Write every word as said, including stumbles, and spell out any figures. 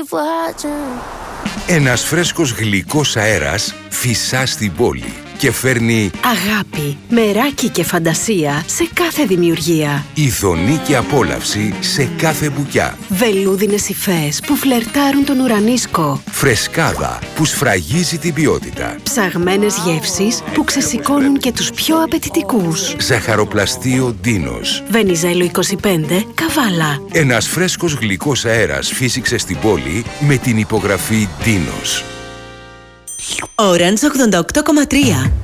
Ένας φρέσκος γλυκός αέρας φυσά στην πόλη και φέρνει αγάπη, μεράκι και φαντασία σε κάθε δημιουργία. ειδονή και απόλαυση σε κάθε μπουκιά. Βελούδινες υφές που φλερτάρουν τον ουρανίσκο. Φρεσκάδα που σφραγίζει την ποιότητα. Ψαγμένες γεύσεις που ξεσηκώνουν και τους πιο απαιτητικούς. Ζαχαροπλαστείο Ντίνος. Βενιζέλο είκοσι πέντε, Καβάλα. Ένας φρέσκος γλυκός αέρας φύσηξε στην πόλη με την υπογραφή Ντίνος. Orange ογδόντα οκτώ κόμμα τρία.